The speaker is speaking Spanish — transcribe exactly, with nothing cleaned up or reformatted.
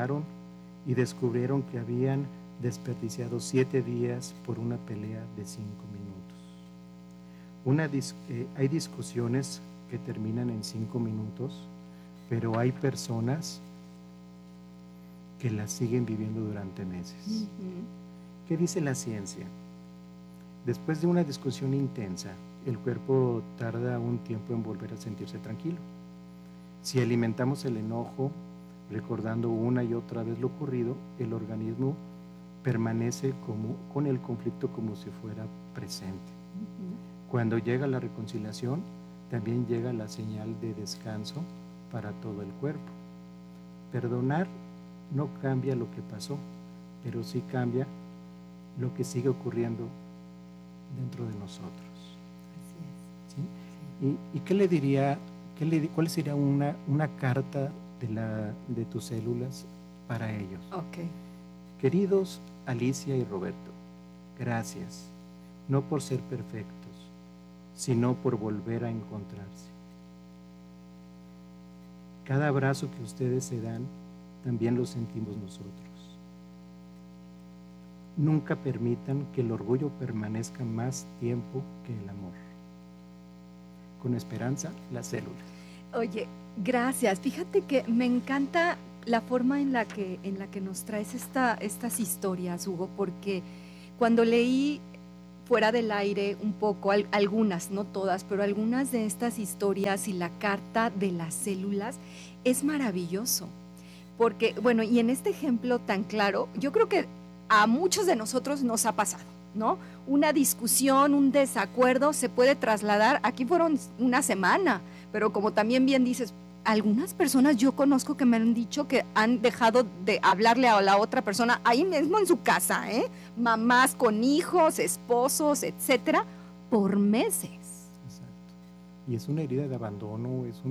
revisaron y descubrieron que habían desperdiciado siete días por una pelea de cinco minutos. Una dis- eh, hay discusiones que terminan en cinco minutos, pero hay personas que las siguen viviendo durante meses. Ujú. ¿Qué dice la ciencia? Después de una discusión intensa, el cuerpo tarda un tiempo en volver a sentirse tranquilo. Si alimentamos el enojo, recordando una y otra vez lo ocurrido, el organismo permanece como, con el conflicto como si fuera presente. Ujú. Cuando llega la reconciliación, también llega la señal de descanso para todo el cuerpo. Perdonar no cambia lo que pasó, pero sí cambia lo que sigue ocurriendo dentro de nosotros. Así es. ¿Sí? ¿Y, y qué le diría, qué le, cuál sería una, una carta de, la, de tus células para ellos? Ok. Queridos Alicia y Roberto, gracias, no por ser perfectos, sino por volver a encontrarse. Cada abrazo que ustedes se dan, también lo sentimos nosotros. Nunca permitan que el orgullo permanezca más tiempo que el amor. Con esperanza, las células. Oye, gracias. Fíjate que me encanta la forma en la que, en la que nos traes esta, estas historias, Hugo, porque cuando leí fuera del aire un poco, al, algunas, no todas, pero algunas de estas historias y la carta de las células, es maravilloso. Porque, bueno, y en este ejemplo tan claro, yo creo que a muchos de nosotros nos ha pasado, ¿no? Una discusión, un desacuerdo se puede trasladar, aquí fueron una semana, pero como también bien dices, algunas personas yo conozco que me han dicho que han dejado de hablarle a la otra persona ahí mismo en su casa, ¿eh? Mamás con hijos, esposos, etcétera, por meses. Exacto. Y es una herida de abandono, es un